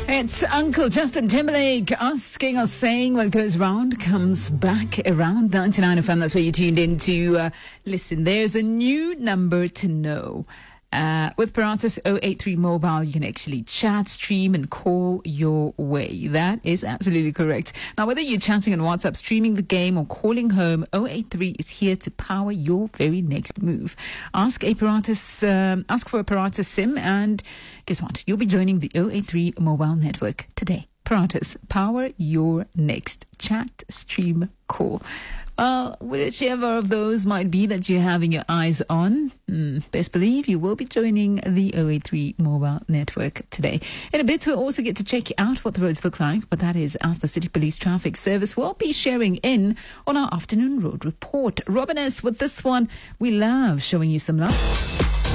It's Uncle Justin Timberlake asking or saying what goes round comes back around. 99 FM, that's where you tuned in to listen. There's a new number to know. With Paratus 083 Mobile, you can actually chat, stream, and call your way. That is absolutely correct. Now, whether you're chatting on WhatsApp, streaming the game, or calling home, 083 is here to power your very next move. Ask for a Paratus SIM, and guess what? You'll be joining the 083 mobile network today. Paratus, power your next chat, stream, call. Well, whichever of those might be that you're having your eyes on, best believe you will be joining the 083 mobile network today. In a bit, we'll also get to check out what the roads look like, but that is as the City Police Traffic Service will be sharing in on our afternoon road report. Robin S. with this one. We love showing you some love.